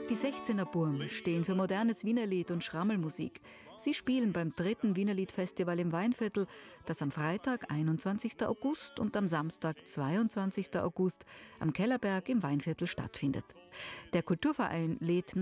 Die 16er Burm stehen für modernes Wienerlied und Schrammelmusik. Sie spielen beim 3. Wienerliedfestival im Weinviertel, das am Freitag, 21. August und am Samstag, 22. August am Kellerberg im Weinviertel stattfindet. Der Kulturverein lädt